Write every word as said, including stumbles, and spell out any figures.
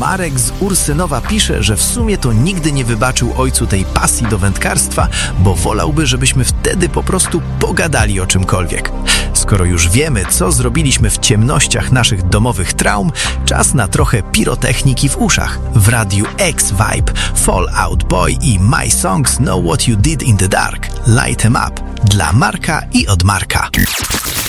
Marek z Ursynowa pisze, że w sumie to nigdy nie wybaczył ojcu tej pasji do wędkarstwa, bo wolałby, żebyśmy wtedy po prostu pogadali o czymkolwiek. Skoro już wiemy, co zrobiliśmy w ciemnościach naszych domowych traum, czas na trochę pirotechniki w uszach. W radiu X-Vibe, Fall Out Boy i My Songs Know What You Did in the Dark, Light 'em Up, dla Marka i od Marka.